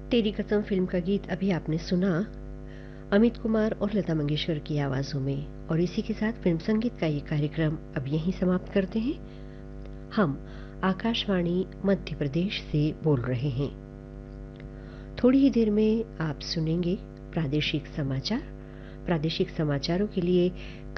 तेरी कसम फिल्म का गीत अभी आपने सुना, अमित कुमार और लता मंगेशकर की आवाज़ों में। और इसी के साथ फिल्म संगीत का ये कार्यक्रम अब यहीं समाप्त करते हैं। हम आकाशवाणी मध्य प्रदेश से बोल रहे हैं। थोड़ी ही देर में आप सुनेंगे प्रादेशिक समाचार। प्रादेशिक समाचारों के लिए